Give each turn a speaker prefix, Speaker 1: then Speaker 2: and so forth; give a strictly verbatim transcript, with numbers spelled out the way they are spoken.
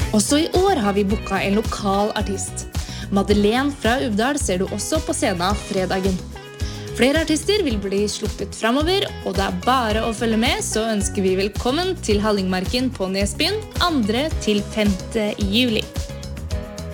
Speaker 1: Også I år har vi booket en lokal artist. Madeleine fra Uvdal ser du også på scenen fredagen. Flere artister vil bli sluppet fremover, og det er bare å følge med, så ønsker vi velkommen til Hallingmarken på Nesbyen andre til femte juli.